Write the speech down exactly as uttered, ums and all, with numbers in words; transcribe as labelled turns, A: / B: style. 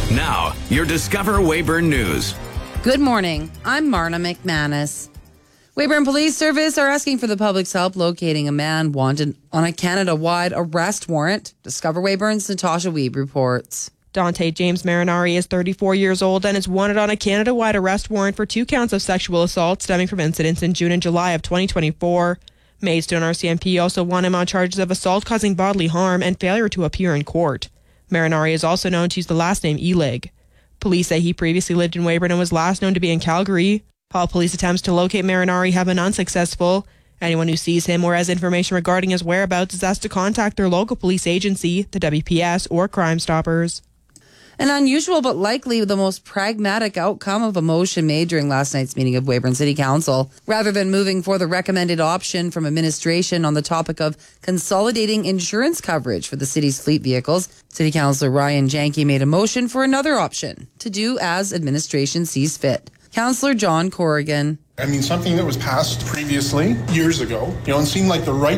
A: Now, your Discover Weyburn News.
B: Good morning. I'm Marna McManus. Weyburn Police Service are asking for the public's help locating a man wanted on a Canada-wide arrest warrant. Discover Weyburn's Natasha Weeb reports.
C: Dante James Marinari is thirty-four years old and is wanted on a Canada-wide arrest warrant for two counts of sexual assault stemming from incidents in June and July of twenty twenty-four. Maidstone R C M P also want him on charges of assault causing bodily harm and failure to appear in court. Marinari is also known to use the last name Elig. Police say he previously lived in Weyburn and was last known to be in Calgary. All police attempts to locate Marinari have been unsuccessful. Anyone who sees him or has information regarding his whereabouts is asked to contact their local police agency, the W P S, or Crime Stoppers.
B: An unusual but likely the most pragmatic outcome of a motion made during last night's meeting of Weyburn City Council. Rather than moving for the recommended option from administration on the topic of consolidating insurance coverage for the city's fleet vehicles, City Councillor Ryan Janke made a motion for another option, to do as administration sees fit. Councillor John Corrigan.
D: I mean, something that was passed previously, years ago, you know, and seemed like the right